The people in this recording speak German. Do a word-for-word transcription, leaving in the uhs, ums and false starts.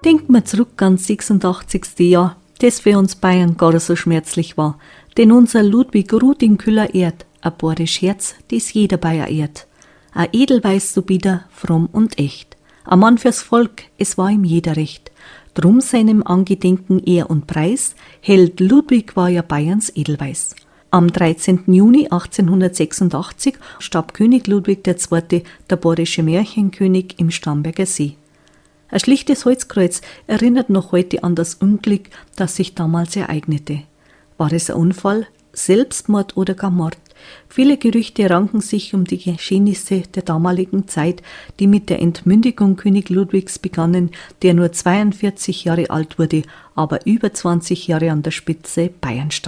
Denkt man zurück ans sechsundachtzigste Jahr, das für uns Bayern gar so schmerzlich war, denn unser Ludwig ruht in Küller Erd, ein borisch Herz, das jeder Bayer ehrt. Ein Edelweiß so bieder, fromm und echt. Ein Mann fürs Volk, es war ihm jeder recht. Drum seinem Angedenken Ehr und Preis, Held Ludwig war ja Bayerns Edelweiß. Am dreizehnten Juni achtzehnhundertsechsundachtzig starb König Ludwig der Zweite., der borische Märchenkönig im Starnberger See. Ein schlichtes Holzkreuz erinnert noch heute an das Unglück, das sich damals ereignete. War es ein Unfall, Selbstmord oder gar Mord? Viele Gerüchte ranken sich um die Geschehnisse der damaligen Zeit, die mit der Entmündigung König Ludwigs begannen, der nur zweiundvierzig Jahre alt wurde, aber über zwanzig Jahre an der Spitze Bayerns stand.